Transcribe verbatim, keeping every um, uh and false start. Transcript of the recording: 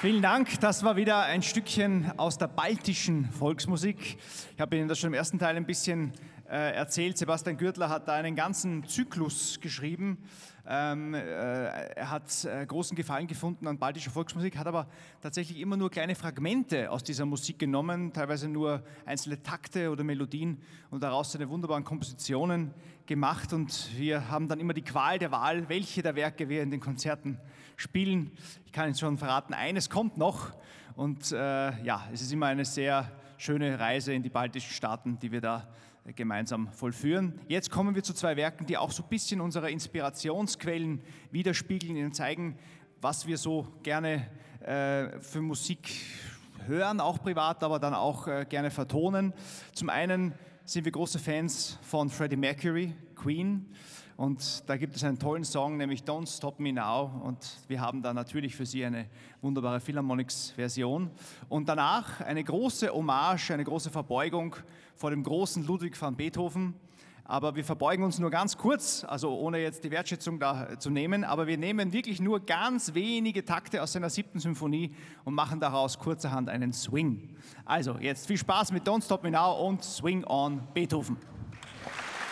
Vielen Dank. Das war wieder ein Stückchen aus der baltischen Volksmusik. Ich habe Ihnen das schon im ersten Teil ein bisschen äh, erzählt. Sebastian Gürtler hat da einen ganzen Zyklus geschrieben. Ähm, äh, er hat äh, großen Gefallen gefunden an baltischer Volksmusik, hat aber tatsächlich immer nur kleine Fragmente aus dieser Musik genommen, teilweise nur einzelne Takte oder Melodien und daraus seine wunderbaren Kompositionen gemacht. Und wir haben dann immer die Qual der Wahl, welche der Werke wir in den Konzerten spielen. Ich kann Ihnen schon verraten, eines kommt noch. Und äh, ja, es ist immer eine sehr schöne Reise in die baltischen Staaten, die wir da gemeinsam vollführen. Jetzt kommen wir zu zwei Werken, die auch so ein bisschen unsere Inspirationsquellen widerspiegeln, ihnen zeigen, was wir so gerne äh, für Musik hören, auch privat, aber dann auch äh, gerne vertonen. Zum einen sind wir große Fans von Freddie Mercury, Queen. Und da gibt es einen tollen Song, nämlich Don't Stop Me Now. Und wir haben da natürlich für Sie eine wunderbare Philharmonics-Version. Und danach eine große Hommage, eine große Verbeugung vor dem großen Ludwig van Beethoven. Aber wir verbeugen uns nur ganz kurz, also ohne jetzt die Wertschätzung da zu nehmen. Aber wir nehmen wirklich nur ganz wenige Takte aus seiner siebten Symphonie und machen daraus kurzerhand einen Swing. Also jetzt viel Spaß mit Don't Stop Me Now und Swing on Beethoven.